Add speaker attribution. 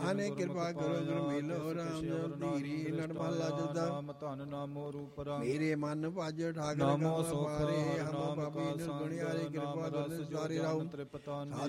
Speaker 1: ਆਨੇ ਕਿਰਪਾ ਕਰੋ ਗੁਰ ਮੇਲੋ ਰਾਮ ਜਪ ਧੀਰੀ ਨਰ ਮਹਲਾ ਜਦਾ
Speaker 2: ਨਾਮ ਧਨ ਨਾਮੋ ਰੂਪ ਰਾਮ
Speaker 1: ਮੇਰੇ ਮਨ ਭਜ ਠਾਕਰ
Speaker 2: ਨਾਮੋ
Speaker 1: ਕਮਲ
Speaker 2: ਸੁਖ
Speaker 1: ਪਾਰੇ ਹਮ
Speaker 2: ਨਾਮ
Speaker 1: ਪਾਪੀ
Speaker 2: ਕਾ
Speaker 1: ਨਿਰਗੁਣਿਆਰੇ
Speaker 2: ਸੰਗ
Speaker 1: ਕਿਰਪਾ
Speaker 2: ਨਾਮ
Speaker 1: ਦਰਸ਼ਨ
Speaker 2: ਰਸ
Speaker 1: ਸਾਰੇ
Speaker 2: ਜੋ
Speaker 1: ਰਾਉ
Speaker 2: ਗਿਆਨ ਤ੍ਰਿਪਤਾਨ